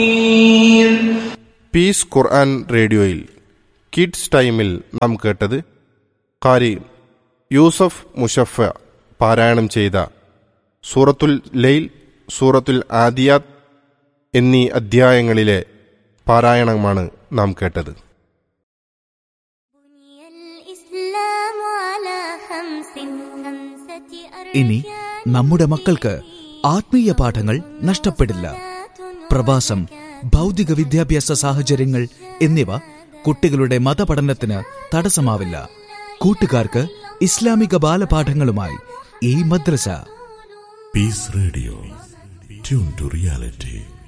Piece ഖുർആൻ റേഡിയോയിൽ kids ടൈമിൽ നാം കേട്ടത് ഖാരി യൂസഫ് മുഷഫ പാരായണം ചെയ്ത സൂറത്തുൽ ലൈൽ, സൂറത്തുൽ ആദിയാത്ത് എന്നീ അധ്യായങ്ങളിലെ പാരായണമാണ് നാം കേട്ടത്. ഇനി നമ്മുടെ മക്കൾക്ക് ആത്മീയ പാഠങ്ങൾ നഷ്ടപ്പെടില്ല. പ്രവാസം, ഭൗതിക വിദ്യാഭ്യാസ സാഹചര്യങ്ങൾ എന്നിവ കുട്ടികളുടെ മതപഠനത്തിന് തടസ്സമാവില്ല. കൂട്ടുകാർക്ക് ഇസ്ലാമിക ബാലപാഠങ്ങളുമായി ഈ മദ്രസ. Piece radio, tune to reality.